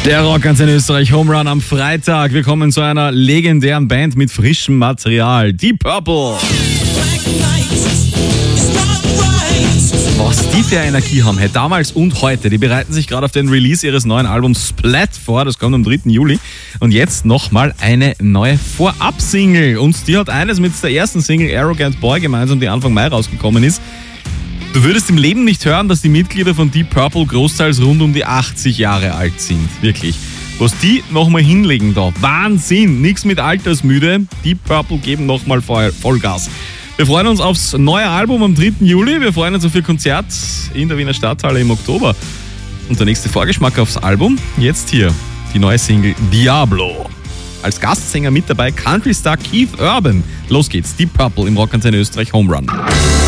Der Rockantenne Österreich Home Run am Freitag. Wir kommen zu einer legendären Band mit frischem Material. Deep Purple. Was die für Energie haben, hey, damals und heute. Die bereiten sich gerade auf den Release ihres neuen Albums Splat vor. Das kommt am 3. Juli. Und jetzt nochmal eine neue Vorab-Single. Und die hat eines mit der ersten Single Arrogant Boy gemeinsam, die Anfang Mai rausgekommen ist. Du würdest im Leben nicht hören, dass die Mitglieder von Deep Purple großteils rund um die 80 Jahre alt sind. Wirklich. Was die nochmal hinlegen da. Wahnsinn. Nichts mit altersmüde. Deep Purple geben nochmal Vollgas. Wir freuen uns aufs neue Album am 3. Juli. Wir freuen uns auf ihr Konzert in der Wiener Stadthalle im Oktober. Und der nächste Vorgeschmack aufs Album. Jetzt hier die neue Single Diablo. Als Gastsänger mit dabei Country-Star Keith Urban. Los geht's. Deep Purple im Rockantenne Österreich Home Run.